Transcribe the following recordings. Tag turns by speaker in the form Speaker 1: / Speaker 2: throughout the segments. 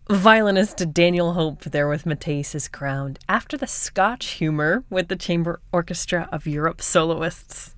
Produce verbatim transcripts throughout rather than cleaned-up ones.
Speaker 1: Violinist Daniel Hope there with Matisse Crowned, after the Scotch humor with the Chamber Orchestra of Europe soloists.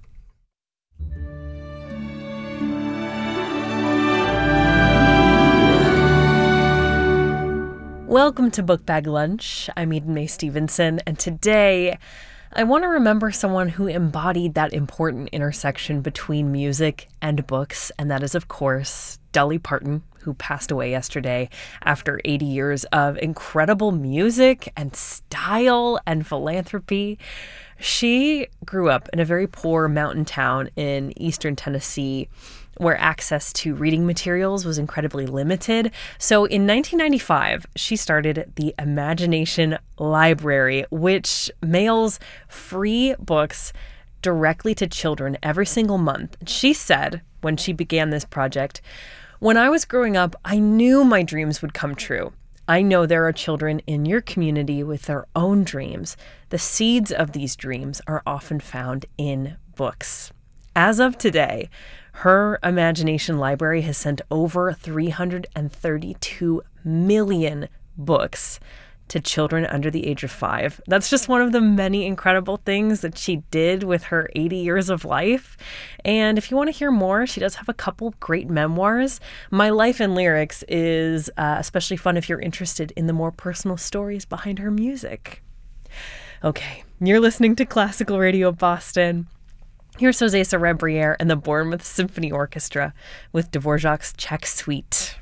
Speaker 1: Welcome to Book Bag Lunch. I'm Eden Mae Stevenson, and today I want to remember someone who embodied that important intersection between music and books, and that is, of course, Dolly Parton, who passed away yesterday after eighty years of incredible music and style and philanthropy. She grew up in a very poor mountain town in eastern Tennessee where access to reading materials was incredibly limited. So in nineteen ninety-five, she started the Imagination Library, which mails free books directly to children every single month. She said when she began this project, "When I was growing up, I knew my dreams would come true. I know there are children in your community with their own dreams. The seeds of these dreams are often found in books." As of today, her Imagination Library has sent over three hundred thirty-two million books to children under the age of five. That's just one of the many incredible things that she did with her eighty years of life. And if you want to hear more, she does have a couple great memoirs. My Life and Lyrics is uh, especially fun if you're interested in the more personal stories behind her music. Okay, you're listening to Classical Radio Boston. Here's José Sarebriere and the Bournemouth Symphony Orchestra with Dvorak's Czech Suite.